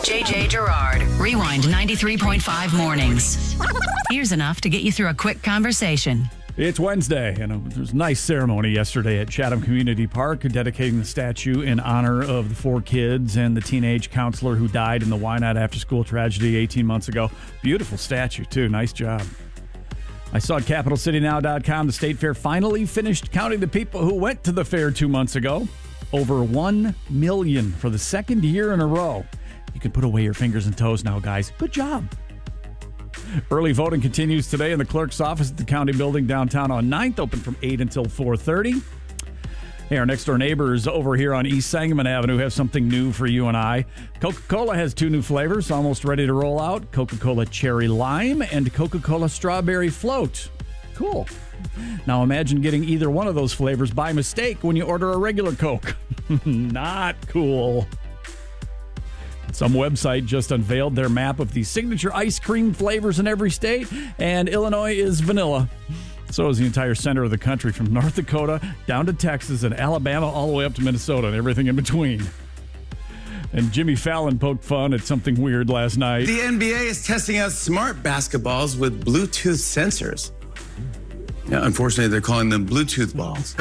JJ Gerard. Rewind 93.5 mornings. Here's enough to get you through a quick conversation. It's Wednesday, and there was a nice ceremony yesterday at Chatham Community Park dedicating the statue in honor of the 4 kids and the teenage counselor who died in the Wynot after-school tragedy 18 months ago. Beautiful statue, too. Nice job. I saw at CapitalCityNow.com the State Fair finally finished counting the people who went to the fair 2 months ago. Over 1 million for the second year in a row. You can put away your fingers and toes now, guys. Good job. Early voting continues today in the clerk's office at the county building downtown on 9th, open from 8 until 4:30. Hey, our next door neighbors over here on East Sangamon Avenue have something new for you and I. Coca-Cola has 2 new flavors almost ready to roll out. Coca-Cola Cherry Lime and Coca-Cola Strawberry Float. Cool. Now imagine getting either one of those flavors by mistake when you order a regular Coke. Not cool. Some website just unveiled their map of the signature ice cream flavors in every state, and Illinois is vanilla. So is the entire center of the country, from North Dakota down to Texas and Alabama, all the way up to Minnesota and everything in between. And Jimmy Fallon poked fun at something weird last night. The NBA is testing out smart basketballs with Bluetooth sensors. Yeah, unfortunately, they're calling them Bluetooth balls.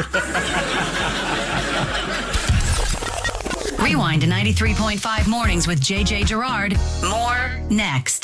Rewind to 93.5 mornings with JJ Gerard. More next.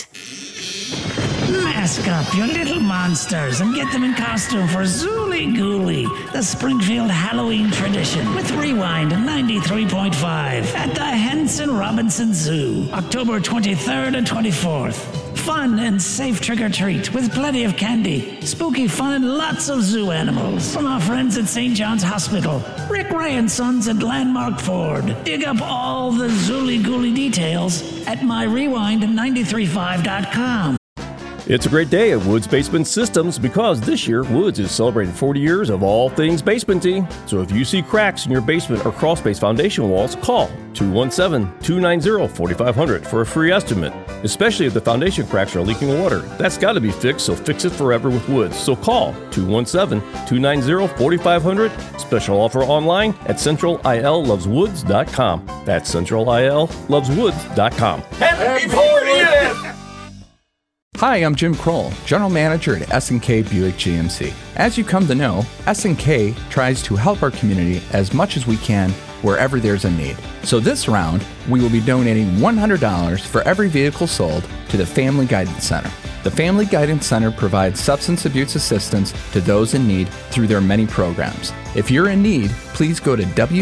Mask up, you little monsters, and get them in costume for Zooly Gooly, the Springfield Halloween tradition, with Rewind 93.5 at the Henson Robinson Zoo, October 23rd and 24th. Fun and safe trick-or-treat with plenty of candy, spooky fun, and lots of zoo animals from our friends at St. John's Hospital, Rick Ray and Sons at Landmark Ford. Dig up all the Zooly Gooly details at myrewind935.com. It's a great day at Woods Basement Systems because this year Woods is celebrating 40 years of all things basementy. So if you see cracks in your basement or crawl space foundation walls, call 217-290-4500 for a free estimate. Especially if the foundation cracks are leaking water. That's got to be fixed, so fix it forever with Woods. So call 217-290-4500. Special offer online at centralilloveswoods.com. That's centralilloveswoods.com. Happy 40th! Hi, I'm Jim Kroll, General Manager at S&K Buick GMC. As you come to know, S&K tries to help our community as much as we can wherever there's a need. So this round, we will be donating $100 for every vehicle sold to the Family Guidance Center. The Family Guidance Center provides substance abuse assistance to those in need through their many programs. If you're in need, please go to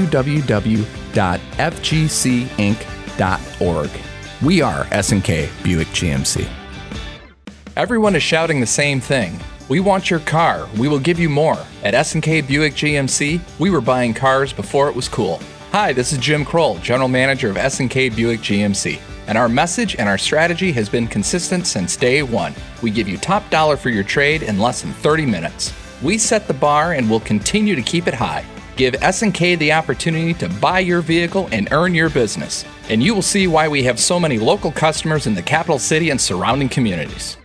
www.fgcinc.org. We are S&K Buick GMC. Everyone is shouting the same thing. We want your car. We will give you more. At S&K Buick GMC, we were buying cars before it was cool. Hi, this is Jim Kroll, General Manager of S&K Buick GMC. And our message and our strategy has been consistent since day one. We give you top dollar for your trade in less than 30 minutes. We set the bar and will continue to keep it high. Give S&K the opportunity to buy your vehicle and earn your business. And you will see why we have so many local customers in the capital city and surrounding communities.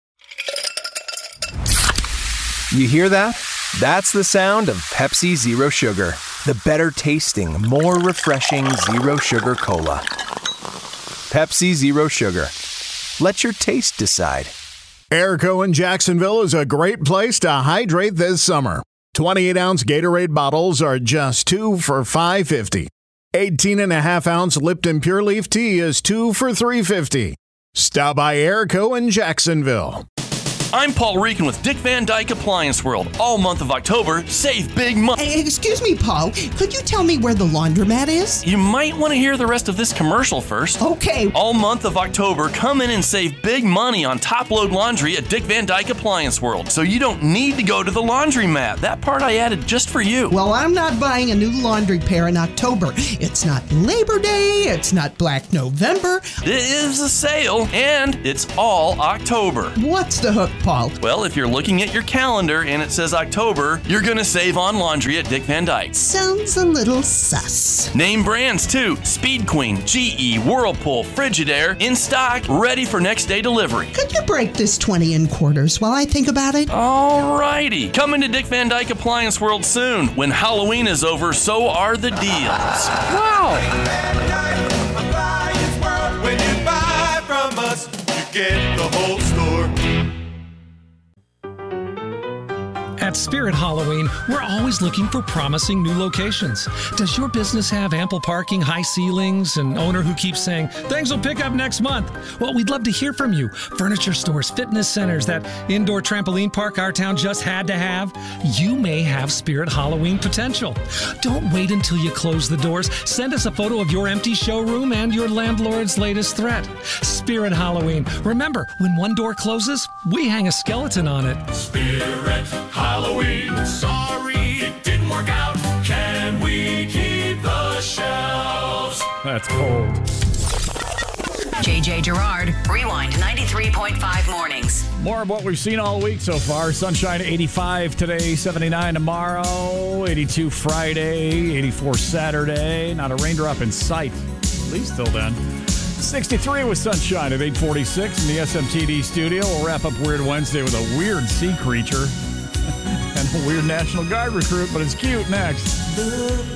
You hear that? That's the sound of Pepsi Zero Sugar. The better tasting, more refreshing Zero Sugar Cola. Pepsi Zero Sugar. Let your taste decide. Airco in Jacksonville is a great place to hydrate this summer. 28-ounce Gatorade bottles are just $2 for $5.50. 18.5-ounce Lipton Pure Leaf Tea is $2 for $3.50. Stop by Airco in Jacksonville. I'm Paul Reekin with Dick Van Dyke Appliance World. All month of October, save big money. Hey, excuse me, Paul. Could you tell me where the laundromat is? You might want to hear the rest of this commercial first. Okay. All month of October, come in and save big money on top-load laundry at Dick Van Dyke Appliance World. So you don't need to go to the laundromat. That part I added just for you. Well, I'm not buying a new laundry pair in October. It's not Labor Day. It's not Black November. It is a sale, and it's all October. What's the hook, Paul? Well, if you're looking at your calendar and it says October, you're going to save on laundry at Dick Van Dyke. Sounds a little sus. Name brands too. Speed Queen, GE, Whirlpool, Frigidaire, in stock, ready for next day delivery. Could you break this 20 in quarters while I think about it? Alrighty. Coming to Dick Van Dyke Appliance World soon. When Halloween is over, so are the deals. Wow! Halloween, we're always looking for promising new locations. Does your business have ample parking, high ceilings, an owner who keeps saying, things will pick up next month? Well, we'd love to hear from you. Furniture stores, fitness centers, that indoor trampoline park our town just had to have. You may have Spirit Halloween potential. Don't wait until you close the doors. Send us a photo of your empty showroom and your landlord's latest threat. Spirit Halloween. Remember, when one door closes, we hang a skeleton on it. Spirit Halloween. Sorry it didn't work out. Can we keep the shelves? That's cold. JJ Gerard, Rewind 93.5 mornings. More of what we've seen all week so far. Sunshine 85 today, 79 tomorrow, 82 Friday, 84 Saturday. Not a raindrop in sight, at least till then. 63 with sunshine at 8:46 in the SMTD studio. We'll wrap up Weird Wednesday with a weird sea creature and a weird National Guard recruit, but it's cute next.